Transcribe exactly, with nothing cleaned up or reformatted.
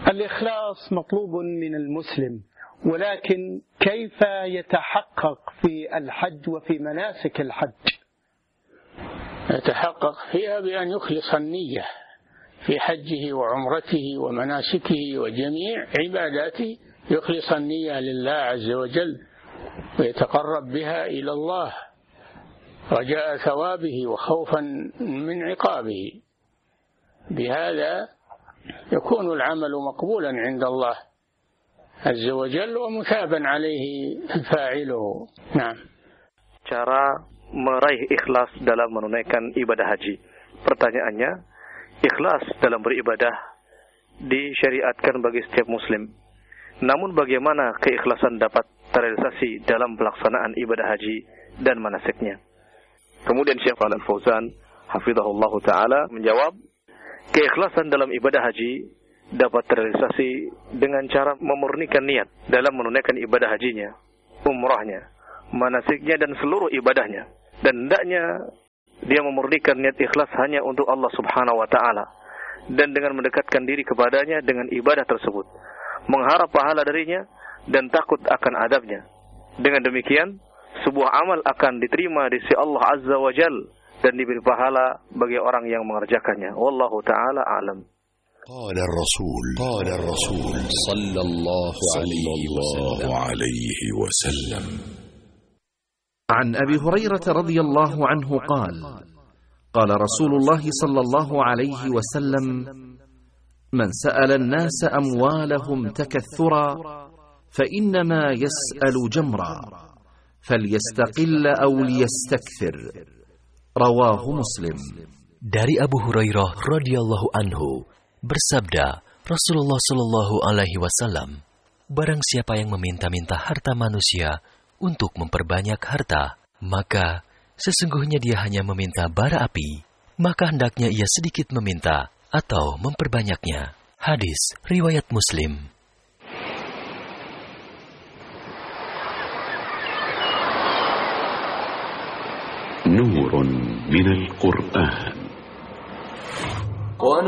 الإخلاص مطلوب من المسلم، ولكن كيف يتحقق في الحج وفي مناسك الحج؟ يتحقق فيها بأن يخلص النية في حجه وعمرته ومناسكه وجميع عباداته، يخلص النية لله عز وجل ويتقرب بها إلى الله رجاء ثوابه وخوفا من عقابه. بهذا يكون العمل مقبولا عند الله عز وجل ومثابا عليه فاعله. نعم. Cara meraih ikhlas dalam menunaikan ibadah haji. Pertanyaannya, ikhlas dalam beribadah disyariatkan bagi setiap muslim. Namun bagaimana keikhlasan dapat terrealisasi dalam pelaksanaan ibadah haji dan manasiknya? Kemudian Syekh Shalih Al-Fauzan hafizahullah taala menjawab, keikhlasan dalam ibadah haji dapat terrealisasi dengan cara memurnikan niat dalam menunaikan ibadah hajinya, umrahnya, manasiknya dan seluruh ibadahnya. Dan hendaknya dia memurnikan niat ikhlas hanya untuk Allah Subhanahu wa taala dan dengan mendekatkan diri kepadanya dengan ibadah tersebut, mengharap pahala darinya dan takut akan adabnya. Dengan demikian, sebuah amal akan diterima di sisi Allah Azza wa Jal dan diberi pahala bagi orang yang mengerjakannya. Wallahu taala a'lam. قال الرسول قال الرسول صلى الله عليه وسلم عن أبي هريرة رضي الله عنه قال قال رسول الله صلى الله عليه وسلم من سأل الناس أموالهم تكثرا فإنما يسأل جمرا فليستقل أو ليستكثر رواه مسلم. Dari Abu Hurairah radhiyallahu anhu bersabda, Rasulullah sallallahu alaihi wasallam, barang siapa yang meminta-minta harta manusia untuk memperbanyak harta, maka sesungguhnya dia hanya meminta bara api, maka hendaknya ia sedikit meminta atau memperbanyaknya. Hadis riwayat Muslim. نور من القرآن